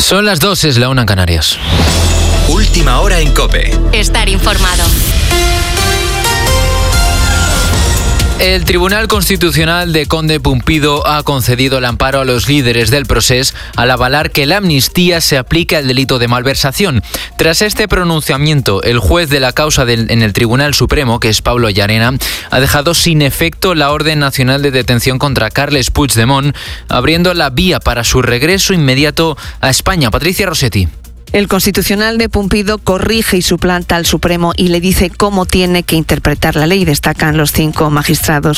Son las 2, es la 1 en Canarias. Última hora en COPE. Estar informado. El Tribunal Constitucional de Conde Pumpido ha concedido el amparo a los líderes del Procés al avalar que la amnistía se aplica al delito de malversación. Tras este pronunciamiento, el juez de la causa en el Tribunal Supremo, que es Pablo Llarena, ha dejado sin efecto la orden nacional de detención contra Carles Puigdemont, abriendo la vía para su regreso inmediato a España. Patricia Rossetti. El Constitucional de Pumpido corrige y suplanta al Supremo y le dice cómo tiene que interpretar la ley, destacan los 5 magistrados.